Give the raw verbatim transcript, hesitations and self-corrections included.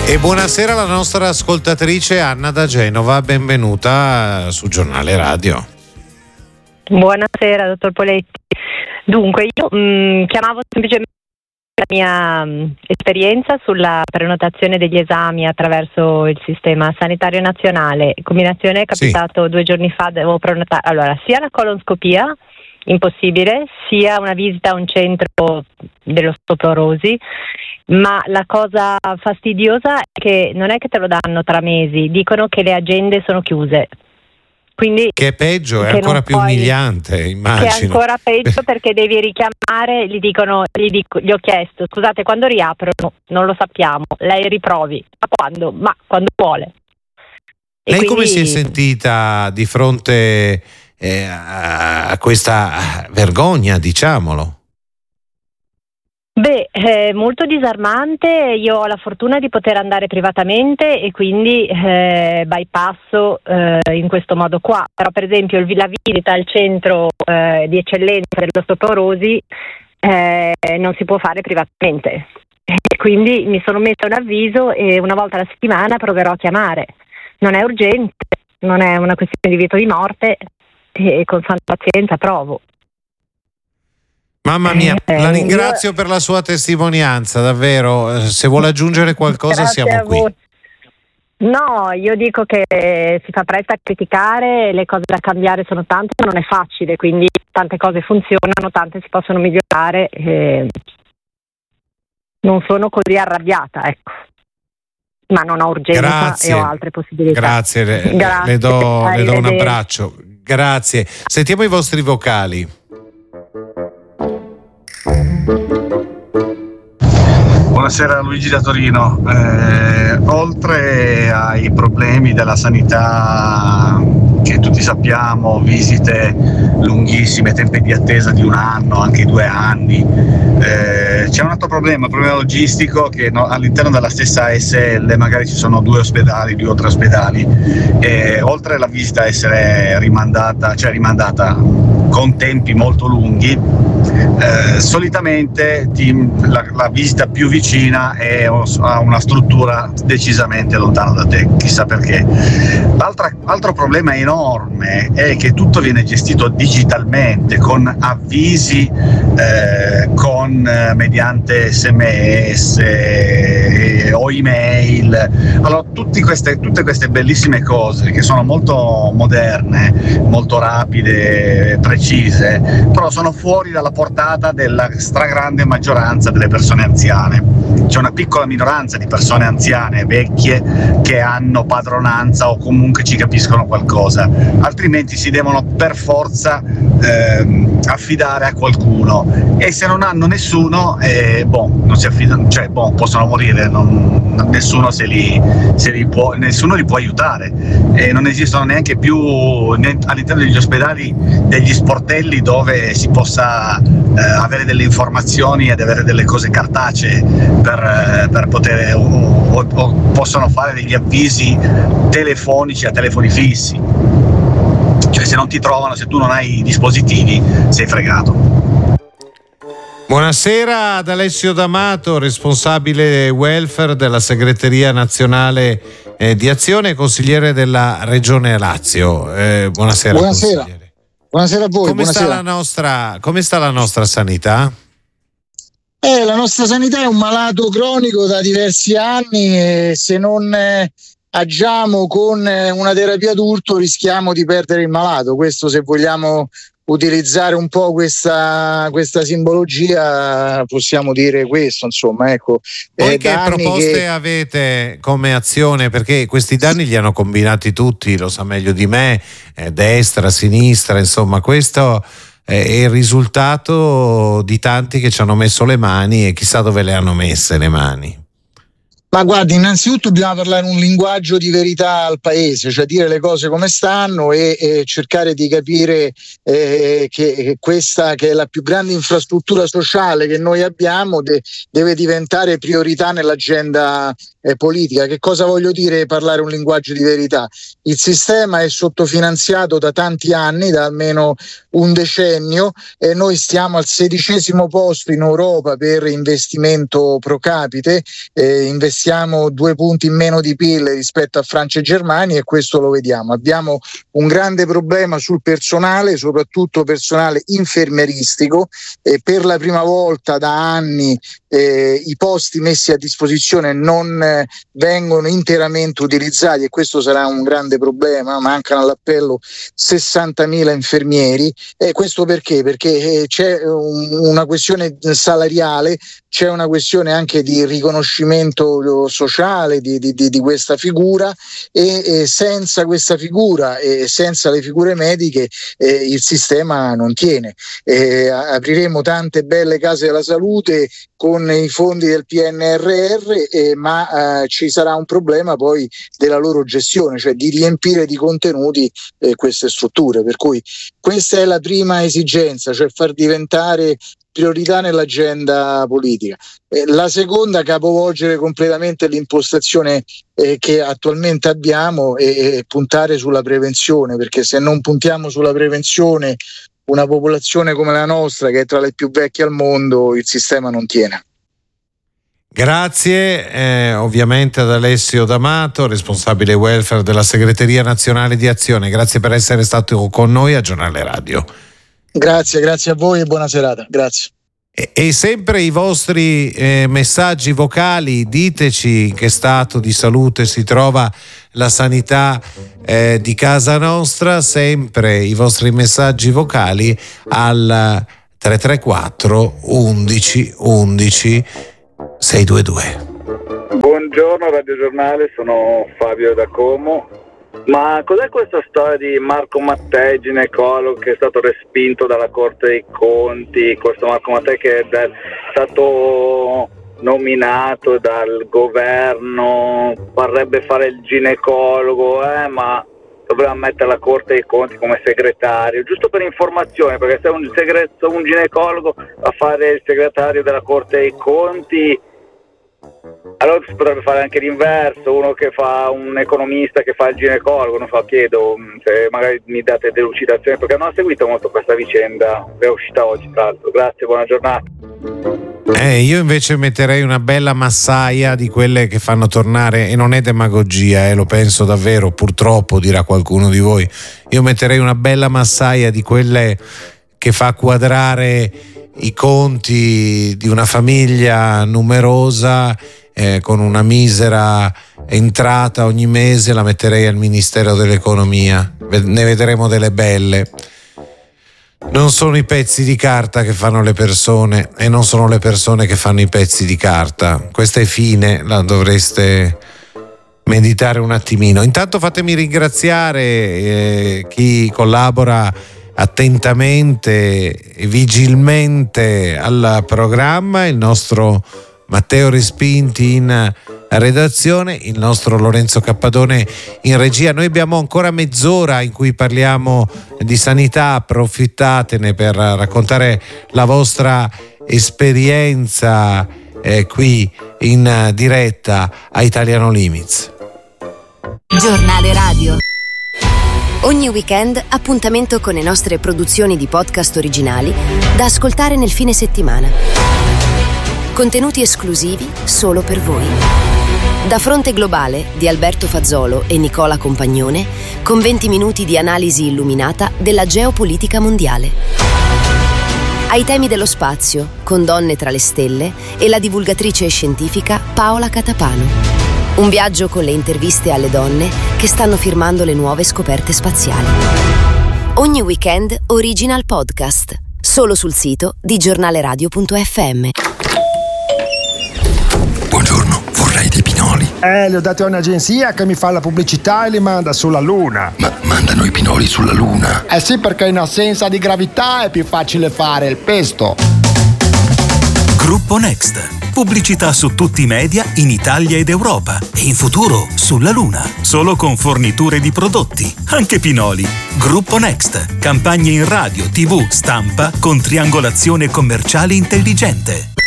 E buonasera alla nostra ascoltatrice Anna da Genova, benvenuta su Giornale Radio. Buonasera dottor Poletti. Dunque io mh, chiamavo semplicemente la mia mh, esperienza sulla prenotazione degli esami attraverso il sistema sanitario nazionale. Combinazione è capitato sì. due giorni fa, devo prenotare allora sia la colonscopia impossibile, sia una visita a un centro dell'osteoporosi, ma la cosa fastidiosa è che non è che te lo danno tra mesi, dicono che le agende sono chiuse. Quindi, che è peggio, è ancora più puoi, umiliante, immagino. Che è ancora peggio perché devi richiamare, gli dicono, gli, dico, gli ho chiesto, scusate, quando riaprono? Non lo sappiamo, lei riprovi. Ma quando? Ma quando vuole. E lei quindi, come si è sentita di fronte eh, a questa vergogna, diciamolo? Beh, è molto disarmante. Io ho la fortuna di poter andare privatamente e quindi eh, bypasso eh, in questo modo qua. Però per esempio il, la visita al centro eh, di eccellenza dell'osteoporosi eh, non si può fare privatamente. E quindi mi sono messa un avviso e una volta alla settimana proverò a chiamare. Non è urgente, non è una questione di vita o di morte e con santa pazienza provo. Mamma mia, eh, la ringrazio io... per la sua testimonianza, davvero. Se vuole aggiungere qualcosa Grazie siamo qui. No, io dico che si fa presto a criticare, le cose da cambiare sono tante, ma non è facile, quindi tante cose funzionano, tante si possono migliorare. E non sono così arrabbiata, ecco. Ma non ho urgenza Grazie. e ho altre possibilità. Grazie, le, Grazie. le, do, le do un abbraccio. Grazie. Sentiamo i vostri vocali. Buonasera Luigi da Torino. Eh, oltre ai problemi della sanità che tutti sappiamo, visite lunghissime, tempi di attesa di un anno, anche due anni, eh, c'è un altro problema, un problema logistico che no, all'interno della stessa A S L magari ci sono due ospedali, due o tre ospedali, e oltre alla visita a essere rimandata, cioè rimandata con tempi molto lunghi, eh, solitamente ti, la, la visita più vicina è a una struttura decisamente lontana da te, chissà perché. L'altra, l'altro problema enorme è che tutto viene gestito digitalmente, con avvisi, eh, con eh, mediante sms eh, o email. Allora tutti queste, tutte queste bellissime cose che sono molto moderne, molto rapide, precise, però sono fuori dalla portata della stragrande maggioranza delle persone anziane. C'è una piccola minoranza di persone anziane, vecchie, che hanno padronanza o comunque ci capiscono qualcosa, altrimenti si devono per forza ehm, affidare a qualcuno, e se non hanno nessuno, eh, boh, non si affidano, cioè boh, possono morire, non, nessuno, se li, se li può, nessuno li può aiutare, e non esistono neanche più all'interno degli ospedali degli sportelli dove si possa eh, avere delle informazioni ed avere delle cose cartacee per, per poter o, o, o possono fare degli avvisi telefonici a telefoni fissi, cioè se non ti trovano, se tu non hai i dispositivi sei fregato. Buonasera ad Alessio D'Amato, responsabile welfare della segreteria nazionale eh, di Azione e consigliere della Regione Lazio. Eh, buonasera. Buonasera. Buonasera a voi. Come buonasera. sta la nostra, come sta la nostra sanità? Eh, la nostra sanità è un malato cronico da diversi anni e se non eh, agiamo con eh, una terapia d'urto rischiamo di perdere il malato. Questo, se vogliamo utilizzare un po' questa, questa simbologia, possiamo dire questo, insomma, ecco. Voi eh, che proposte che... avete come azione? Perché questi danni li hanno combinati tutti, lo sa meglio di me, eh, destra, sinistra, insomma, questo è il risultato di tanti che ci hanno messo le mani e chissà dove le hanno messe le mani. Ma guardi, innanzitutto bisogna parlare un linguaggio di verità al paese, cioè dire le cose come stanno e, e cercare di capire eh, che, che questa, che è la più grande infrastruttura sociale che noi abbiamo, de, deve diventare priorità nell'agenda eh, politica. Che cosa voglio dire parlare un linguaggio di verità? Il sistema è sottofinanziato da tanti anni, da almeno un decennio, e noi stiamo al sedicesimo posto in Europa per investimento pro capite, eh, investimento stiamo due punti in meno di P I L rispetto a Francia e Germania, e questo lo vediamo. Abbiamo un grande problema sul personale, soprattutto personale infermieristico, e per la prima volta da anni eh, i posti messi a disposizione non eh, vengono interamente utilizzati, e questo sarà un grande problema. Mancano all'appello sessantamila infermieri, e questo perché? Perché eh, c'è un, una questione salariale, c'è una questione anche di riconoscimento sociale di, di, di questa figura, e, e senza questa figura e senza le figure mediche eh, il sistema non tiene. Eh, apriremo tante belle case della salute con i fondi del P N R R, eh, ma eh, ci sarà un problema poi della loro gestione, cioè di riempire di contenuti eh, queste strutture. Per cui questa è la prima esigenza, cioè far diventare priorità nell'agenda politica. Eh, la seconda, capovolgere completamente l'impostazione eh, che attualmente abbiamo e, e puntare sulla prevenzione, perché se non puntiamo sulla prevenzione, una popolazione come la nostra, che è tra le più vecchie al mondo, il sistema non tiene. Grazie eh, ovviamente ad Alessio D'Amato, responsabile welfare della Segreteria Nazionale di Azione. Grazie per essere stato con noi a Giornale Radio. Grazie, grazie a voi e buona serata. Grazie. E, e sempre i vostri eh, messaggi vocali, diteci in che stato di salute si trova la sanità eh, di casa nostra, sempre i vostri messaggi vocali al tre tre quattro undici undici seicentodventidue. Buongiorno Radio Giornale, sono Fabio da Como. Ma cos'è questa storia di Marco Mattei, ginecologo, che è stato respinto dalla Corte dei Conti? Questo Marco Mattei che è stato nominato dal governo, vorrebbe fare il ginecologo, eh, ma doveva mettere la Corte dei Conti come segretario, giusto per informazione, perché se un, segreto, un ginecologo a fare il segretario della Corte dei Conti, allora si potrebbe fare anche l'inverso, uno che fa un economista che fa il ginecologo. Non so, chiedo se magari mi date delucidazioni, perché non ho seguito molto questa vicenda, è uscita oggi tra l'altro. Grazie, buona giornata. Eh, io invece metterei una bella massaia di quelle che fanno tornare, e non è demagogia, eh, lo penso davvero, purtroppo dirà qualcuno di voi, io metterei una bella massaia di quelle che fa quadrare i conti di una famiglia numerosa eh, con una misera entrata ogni mese, la metterei al Ministero dell'Economia. Ne vedremo delle belle. Non sono i pezzi di carta che fanno le persone, e non sono le persone che fanno i pezzi di carta. Questa è fine, la dovreste meditare un attimino. Intanto fatemi ringraziare eh, chi collabora attentamente e vigilmente al programma, il nostro Matteo Respinti in redazione, il nostro Lorenzo Cappadone in regia. Noi abbiamo ancora mezz'ora in cui parliamo di sanità, approfittatene per raccontare la vostra esperienza eh, qui in diretta a Italiano Limits. Giornale Radio. Ogni weekend appuntamento con le nostre produzioni di podcast originali da ascoltare nel fine settimana. Contenuti esclusivi solo per voi. Da Fronte Globale di Alberto Fazzolo e Nicola Compagnone, con venti minuti di analisi illuminata della geopolitica mondiale. Ai temi dello spazio, con Donne tra le stelle e la divulgatrice scientifica Paola Catapano. Un viaggio con le interviste alle donne che stanno firmando le nuove scoperte spaziali. Ogni weekend original podcast, solo sul sito di giornaleradio punto effe emme. Buongiorno, vorrei dei pinoli. Eh, li ho dati a un'agenzia che mi fa la pubblicità e li manda sulla Luna. Ma mandano i pinoli sulla Luna? Eh sì, perché in assenza di gravità è più facile fare il pesto. Gruppo Next. Pubblicità su tutti i media in Italia ed Europa e in futuro sulla Luna. Solo con forniture di prodotti, anche pinoli. Gruppo Next. Campagne in radio, tivù, stampa con triangolazione commerciale intelligente.